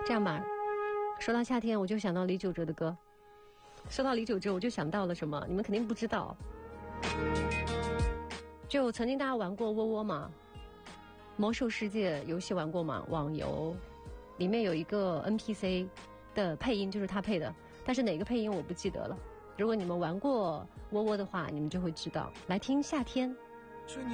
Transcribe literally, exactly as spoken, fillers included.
这样吧，说到夏天，我就想到李玖哲的歌。说到李玖哲，我就想到了什么？你们肯定不知道。就曾经大家玩过窝窝嘛，魔兽世界游戏玩过嘛，网游里面有一个 N P C 的配音就是他配的，但是哪个配音我不记得了。如果你们玩过窝窝的话，你们就会知道。来听夏天。